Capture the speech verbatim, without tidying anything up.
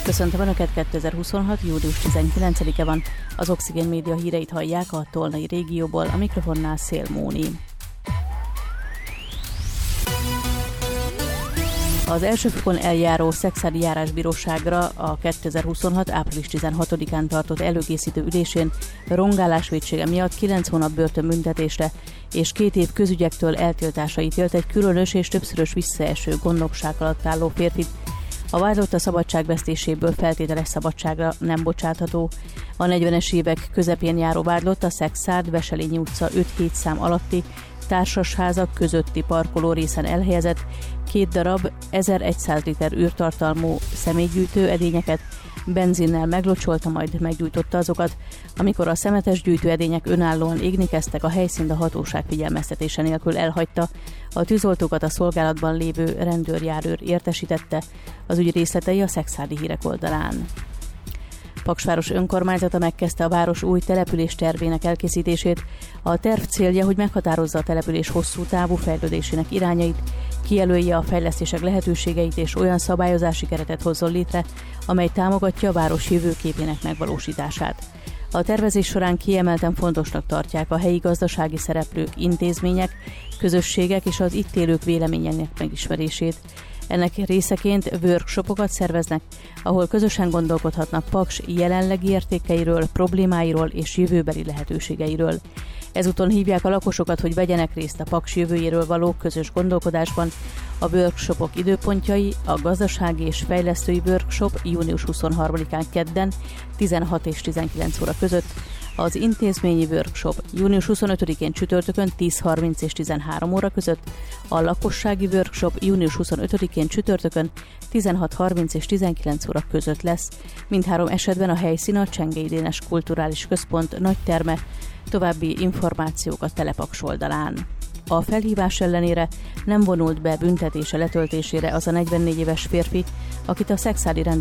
Köszöntöm Önöket, kétezer-huszonhat. július tizenkilencedike van. Az Oxigén Média híreit hallják a Tolnai régióból, a mikrofonnál Szél Móni. Az első fokon eljáró Szekszárdi Járásbíróságra a kétezer-huszonhat. április tizenhatodikán tartott előkészítő ülésén rongálás vétsége miatt kilenc hónap börtönbüntetésre és két év közügyektől eltiltásra ítélt egy különös és többszörös visszaeső gondnokság alatt álló férfit. A vádlott a szabadságvesztéséből feltételes szabadságra nem bocsátható. A negyvenes évek közepén járó vádlott a Szekszárd-Veselényi utca öt-hét szám alatti társasházak közötti parkoló részen elhelyezett két darab ezerszáz liter űrtartalmú személygyűjtő edényeket benzinnel meglocsolta, majd meggyújtotta azokat. Amikor a szemetes gyűjtőedények önállóan égni kezdtek, a helyszínt a hatóság figyelmeztetése nélkül elhagyta. A tűzoltókat a szolgálatban lévő rendőrjárőr értesítette. Az ügy részletei a Szekszárdi Hírek oldalán. Paksváros önkormányzata megkezdte a város új település tervének elkészítését. A terv célja, hogy meghatározza a település hosszú távú fejlődésének irányait, kijelölje a fejlesztések lehetőségeit és olyan szabályozási keretet hozzon létre, amely támogatja a város jövőképének megvalósítását. A tervezés során kiemelten fontosnak tartják a helyi gazdasági szereplők, intézmények, közösségek és az itt élők véleményének megismerését. Ennek részeként workshopokat szerveznek, ahol közösen gondolkodhatnak Paks jelenlegi értékeiről, problémáiról és jövőbeli lehetőségeiről. Ezúton hívják a lakosokat, hogy vegyenek részt a Paks jövőjéről való közös gondolkodásban. A workshopok időpontjai: a gazdasági és fejlesztői workshop június huszonharmadikán kedden tizenhat és tizenkilenc óra között, az intézményi workshop június huszonötödikén csütörtökön tíz harminc és tizenhárom óra között, a lakossági workshop június huszonötödikén csütörtökön tizenhat harminc és tizenkilenc óra között lesz. Mindhárom esetben a helyszín a Csengei Dénes Kulturális Központ nagyterme. További információk a Telepaks oldalán. A felhívás ellenére nem vonult be büntetése letöltésére az a negyvennégy éves férfi, akit a szekszárdi rendőr